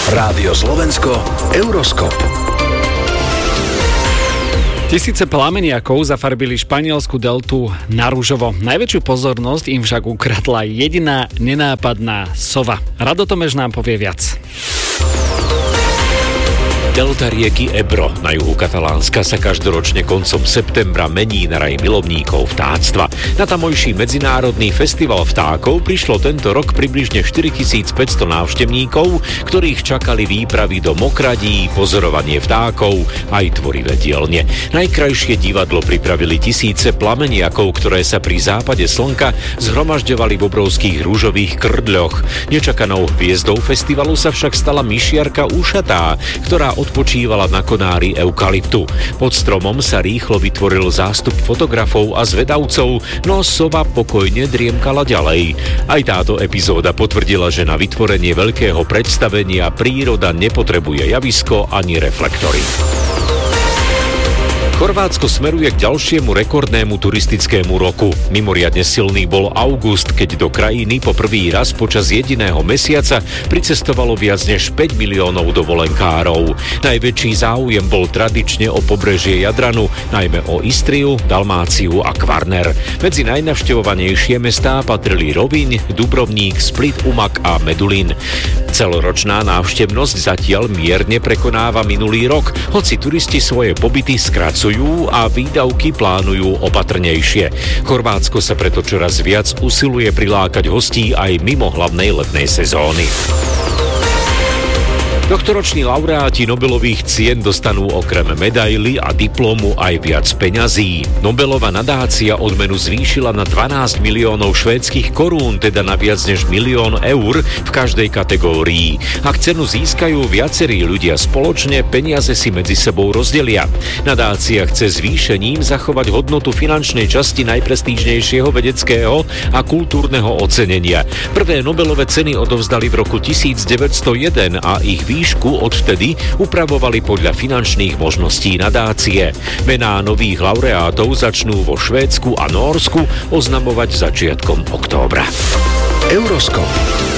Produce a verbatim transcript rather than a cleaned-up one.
Rádio Slovensko, Euroskop. Tisíce plameniakov zafarbili španielsku deltu na ružovo. Najväčšiu pozornosť im však ukradla jediná nenápadná sova. Rado Tomeš nám povie viac. Delta rieky Ebro na juhu Katalánska sa každoročne koncom septembra mení na raj milovníkov vtáctva. Na tamojší medzinárodný festival vtákov prišlo tento rok približne štyritisícpäťsto návštevníkov, ktorých čakali výpravy do mokradí, pozorovanie vtákov aj tvorivé dielne. Najkrajšie divadlo pripravili tisíce plameniakov, ktoré sa pri západe slnka zhromažďovali v obrovských ružových krdľoch. Nečakanou hviezdou festivalu sa však stala myšiarka ušatá, ktorá odpočívala na konári eukalyptu. Pod stromom sa rýchlo vytvoril zástup fotografov a zvedavcov, no sova pokojne driemkala ďalej. Aj táto epizóda potvrdila, že na vytvorenie veľkého predstavenia príroda nepotrebuje javisko ani reflektory. Chorvátsko smeruje k ďalšiemu rekordnému turistickému roku. Mimoriadne silný bol august, keď do krajiny po prvý raz počas jediného mesiaca pricestovalo viac než päť miliónov dovolenkárov. Najväčší záujem bol tradične o pobrežie Jadranu, najmä o Istriu, Dalmáciu a Kvarner. Medzi najnavštevovanejšie mestá patrili Roviň, Dubrovník, Split, Umag a Medulín. Celoročná návštevnosť zatiaľ mierne prekonáva minulý rok, hoci turisti svoje pobyty skracujú a výdavky plánujú opatrnejšie. Chorvátsko sa preto čoraz viac usiluje prilákať hostí aj mimo hlavnej letnej sezóny. Tohtoroční laureáti Nobelových cien dostanú okrem medaily a diplomu aj viac peňazí. Nobelova nadácia odmenu zvýšila na dvanásť miliónov švédskych korún, teda na viac než milión eur v každej kategórii. Ak cenu získajú viacerí ľudia spoločne, peniaze si medzi sebou rozdelia. Nadácia chce zvýšením zachovať hodnotu finančnej časti najprestížnejšieho vedeckého a kultúrneho ocenenia. Prvé Nobelové ceny odovzdali v roku devätnásťstojeden a ich výšku odvtedy upravovali podľa finančných možností nadácie. Mená nových laureátov začnú vo Švédsku a Nórsku oznamovať začiatkom októbra. Euroskop.